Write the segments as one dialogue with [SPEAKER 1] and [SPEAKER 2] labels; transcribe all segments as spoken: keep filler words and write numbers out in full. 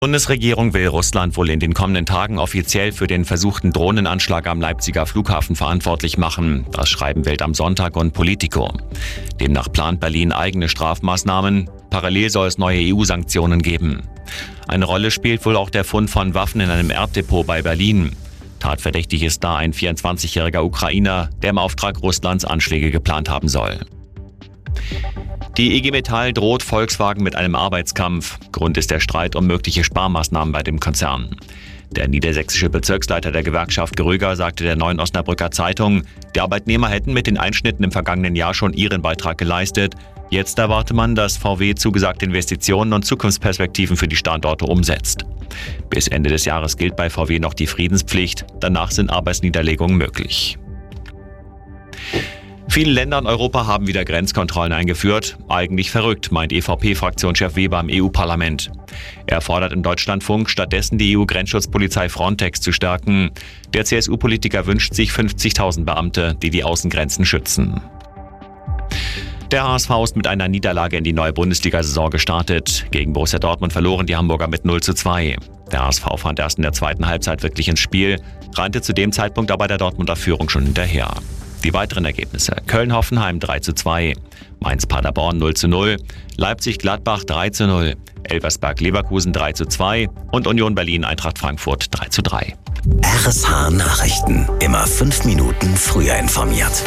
[SPEAKER 1] Die Bundesregierung will Russland wohl in den kommenden Tagen offiziell für den versuchten Drohnenanschlag am Leipziger Flughafen verantwortlich machen. Das schreiben Welt am Sonntag und Politico. Demnach plant Berlin eigene Strafmaßnahmen. Parallel soll es neue E U-Sanktionen geben. Eine Rolle spielt wohl auch der Fund von Waffen in einem Erddepot bei Berlin. Tatverdächtig ist da ein vierundzwanzigjähriger Ukrainer, der im Auftrag Russlands Anschläge geplant haben soll. Die I G Metall droht Volkswagen mit einem Arbeitskampf. Grund ist der Streit um mögliche Sparmaßnahmen bei dem Konzern. Der niedersächsische Bezirksleiter der Gewerkschaft Gröger sagte der Neuen Osnabrücker Zeitung, die Arbeitnehmer hätten mit den Einschnitten im vergangenen Jahr schon ihren Beitrag geleistet. Jetzt erwarte man, dass V W zugesagte Investitionen und Zukunftsperspektiven für die Standorte umsetzt. Bis Ende des Jahres gilt bei V W noch die Friedenspflicht. Danach sind Arbeitsniederlegungen möglich. Viele Länder in Europa haben wieder Grenzkontrollen eingeführt. Eigentlich verrückt, meint E V P-Fraktionschef Weber im E U-Parlament. Er fordert im Deutschlandfunk, stattdessen die E U-Grenzschutzpolizei Frontex zu stärken. Der C S U-Politiker wünscht sich fünfzigtausend Beamte, die die Außengrenzen schützen. Der H S V ist mit einer Niederlage in die neue Bundesliga-Saison gestartet. Gegen Borussia Dortmund verloren die Hamburger mit null zu zwei. Der H S V fand erst in der zweiten Halbzeit wirklich ins Spiel, rannte zu dem Zeitpunkt aber der Dortmunder Führung schon hinterher. Die weiteren Ergebnisse: Köln-Hoffenheim drei zu zwei, Mainz-Paderborn null zu null, Leipzig-Gladbach drei zu null, Elversberg-Leverkusen drei zu zwei und Union Berlin-Eintracht Frankfurt drei zu drei.
[SPEAKER 2] R S H Nachrichten. Immer fünf Minuten früher informiert.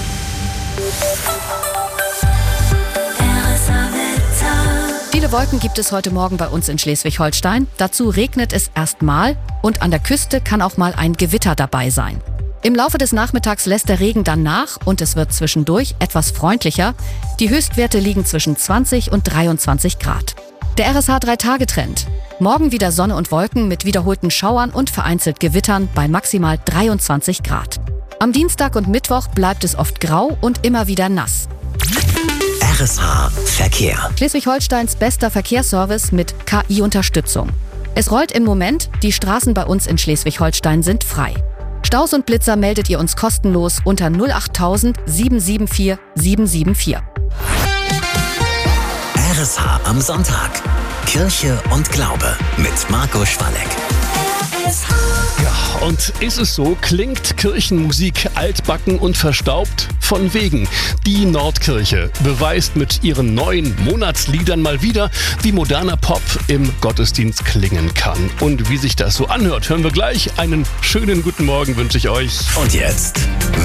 [SPEAKER 3] Viele Wolken gibt es heute Morgen bei uns in Schleswig-Holstein. Dazu regnet es erstmal und an der Küste kann auch mal ein Gewitter dabei sein. Im Laufe des Nachmittags lässt der Regen dann nach und es wird zwischendurch etwas freundlicher. Die Höchstwerte liegen zwischen zwanzig und dreiundzwanzig Grad. Der R S H drei Tage Trend. Morgen wieder Sonne und Wolken mit wiederholten Schauern und vereinzelt Gewittern bei maximal dreiundzwanzig Grad. Am Dienstag und Mittwoch bleibt es oft grau und immer wieder nass.
[SPEAKER 2] R S H Verkehr.
[SPEAKER 3] Schleswig-Holsteins bester Verkehrsservice mit K I-Unterstützung. Es rollt im Moment, die Straßen bei uns in Schleswig-Holstein sind frei. Staus und Blitzer meldet ihr uns kostenlos unter null achttausend sieben sieben vier sieben sieben vier.
[SPEAKER 2] R S H am Sonntag. Kirche und Glaube mit Marco Schwalleck.
[SPEAKER 4] Ja, und ist es so, klingt Kirchenmusik altbacken und verstaubt? Von wegen. Die Nordkirche beweist mit ihren neuen Monatsliedern mal wieder, wie moderner Pop im Gottesdienst klingen kann. Und wie sich das so anhört, hören wir gleich. Einen schönen guten Morgen wünsche ich euch.
[SPEAKER 2] Und jetzt